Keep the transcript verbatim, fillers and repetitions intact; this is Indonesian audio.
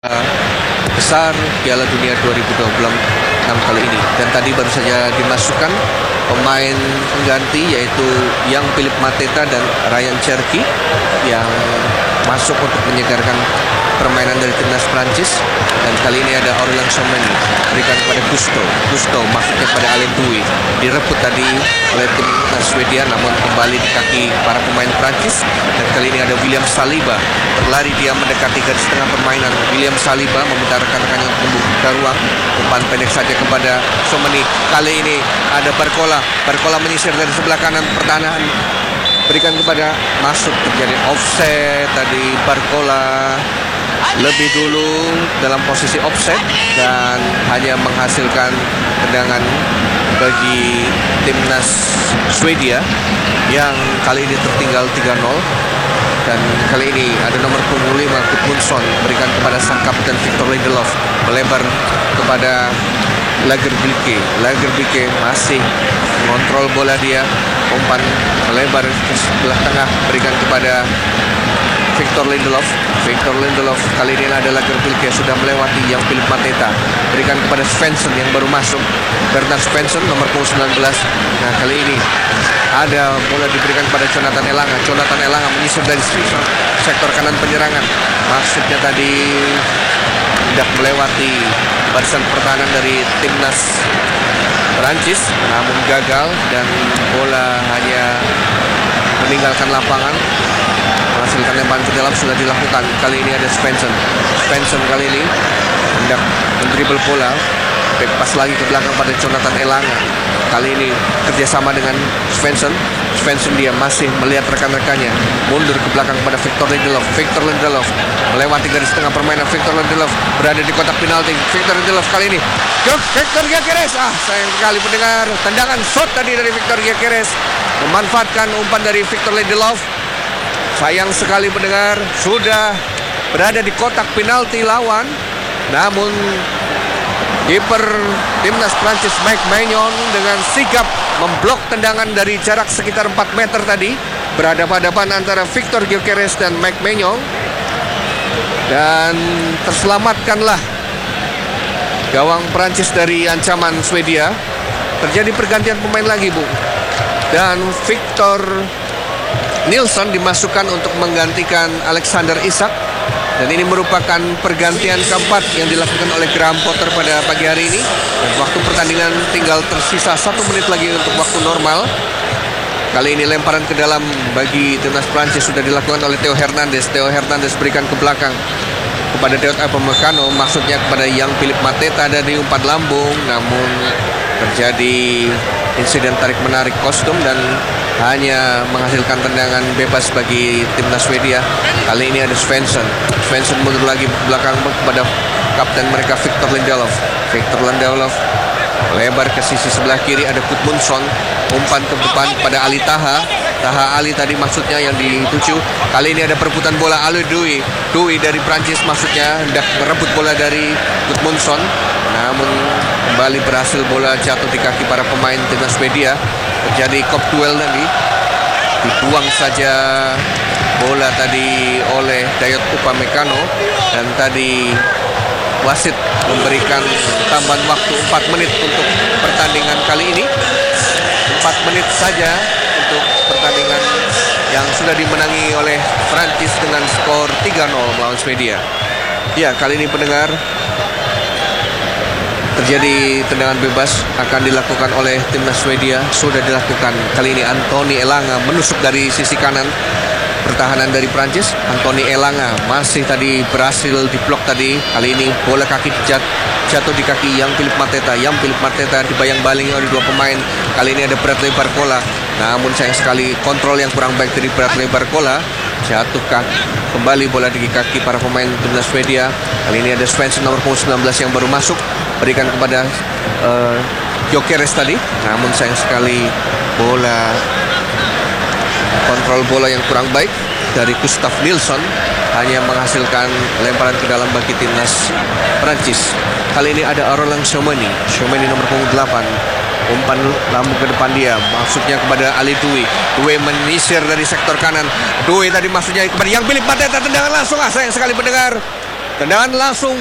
besar Piala Dunia dua ribu dua puluh enam kali ini. Dan tadi baru saja dimasukkan pemain pengganti yaitu Yang Philippe Mateta dan Ryan Cherki yang masuk untuk menyegarkan permainan dari timnas Prancis. Dan kali ini ada Aurélien Tchouameni berikan kepada Gusto. Gusto masuknya kepada Alain Dui, direbut tadi oleh timnas Swedia namun kembali di kaki para pemain Prancis. Dan kali ini ada William Saliba berlari, dia mendekati garis tengah permainan. William Saliba meminta rekan-rekannya untuk membuka ruang, umpan pendek saja kepada Tchouameni. Kali ini ada Barcola. Barcola menyisir dari sebelah kanan pertahanan, berikan kepada masuk, terjadi offset tadi. Barcola lebih dulu dalam posisi offset dan hanya menghasilkan tendangan bagi timnas Swedia yang kali ini tertinggal tiga nol. Dan kali ini ada nomor punggung lima Gudmundsson berikan kepada sang kapten Victor Lindelof, melebar kepada Lagerbielke. Lagerbielke masih mengontrol bola, dia umpan melebar ke sebelah tengah, berikan kepada Victor Lindelof. Victor Lindelof kali ini ada Lagerbielke sudah melewati Yang Philippe Mateta, berikan kepada Svensson yang baru masuk, Bernard Svensson nomor punggung sembilan belas. Nah kali ini ada bola diberikan kepada Jonathan Elanga. Jonathan Elanga menyisir dari sektor kanan penyerangan, maksudnya tadi hendak melewati barisan pertahanan dari timnas Perancis namun gagal dan bola hanya meninggalkan lapangan. Menghasilkan lemparan ke dalam sudah dilakukan. Kali ini ada Svensson. Svensson kali ini hendak mendribble bola, back pass lagi ke belakang pada Jonathan Elanga. Kali ini kerjasama dengan Svensson. Svensson dia masih melihat rekan-rekannya, mundur ke belakang pada Victor Lindelof. Victor Lindelof melewati garis tengah permainan. Victor Lindelof berada di kotak penalti. Victor Lindelof kali ini Victor Gyökeres. Ah, sayang sekali mendengar tendangan shot tadi dari Victor Gyökeres, memanfaatkan umpan dari Victor Lindelof. Sayang sekali mendengar sudah berada di kotak penalti lawan, namun kiper timnas Prancis Mike Maignan dengan sigap memblok tendangan dari jarak sekitar empat meter tadi. Berhadapan-hadapan antara Victor Gyökeres dan Mike Maignan, dan terselamatkanlah gawang Prancis dari ancaman Swedia. Terjadi pergantian pemain lagi, Bu, dan Victor Nilsson dimasukkan untuk menggantikan Alexander Isak. Dan ini merupakan pergantian keempat yang dilakukan oleh Graham Potter pada pagi hari ini. Dan waktu pertandingan tinggal tersisa satu menit lagi untuk waktu normal. Kali ini lemparan ke dalam bagi timnas Prancis sudah dilakukan oleh Theo Hernandez. Theo Hernandez berikan ke belakang kepada Dayot Upamecano, maksudnya kepada Yang Philippe Mateta, ada di umpan lambung namun terjadi insiden tarik menarik kostum dan hanya menghasilkan tendangan bebas bagi timnas Swedia. Kali ini ada Svensson. Svensson mundur lagi ke belakang kepada kapten mereka Victor Lindelof. Victor Lindelof lebar ke sisi sebelah kiri, ada Gudmundsson, umpan ke depan kepada Ali Taha. Taha Ali tadi maksudnya yang dituju. Kali ini ada perebutan bola. Alain Dui. Dui dari Prancis maksudnya hendak merebut bola dari Gudmundsson, namun kembali berhasil bola jatuh di kaki para pemain timnas Swedia. Terjadi kop duel tadi, dibuang saja bola tadi oleh Dayot Upamecano, dan tadi wasit memberikan tambahan waktu empat menit untuk pertandingan kali ini. empat menit saja untuk pertandingan yang sudah dimenangi oleh Prancis dengan skor tiga nol melawan Swedia. Ya, kali ini pendengar, terjadi tendangan bebas akan dilakukan oleh timnas Swedia. Sudah dilakukan. Kali ini Anthony Elanga menusuk dari sisi kanan pertahanan dari Prancis. Anthony Elanga masih tadi berhasil diblok tadi. Kali ini bola kaki jat, jatuh di kaki Yang Philippe Mateta. Yang Philippe Mateta dibayang-balingi oleh dua pemain. Kali ini ada Bradley Barcola, namun sayang sekali kontrol yang kurang baik dari Bradley Barcola. Jatuh kembali bola di kaki para pemain timnas Swedia. Kali ini ada Svensson nomor punggung sembilan belas yang baru masuk, berikan kepada uh, Gyökeres tadi, namun sayang sekali bola kontrol bola yang kurang baik dari Gustav Nilsson hanya menghasilkan lemparan ke dalam bagi timnas Prancis. Kali ini ada Aurélien Tchouameni. Tchouameni nomor punggung delapan, umpan lambung ke depan dia, maksudnya kepada Alain Dui. Dui menyisir dari sektor kanan. Dui tadi maksudnya kepada Yang Philippe Mateta, tendangan langsung. Ah, sayang sekali pendengar, Tendangan langsung